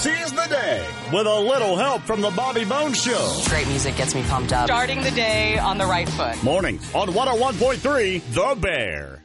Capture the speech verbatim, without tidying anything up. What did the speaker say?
seize the day with a little help from the Bobby Bones Show. Great music gets me pumped up. Starting the day on the right foot. Mornings on one oh one point three The Bear.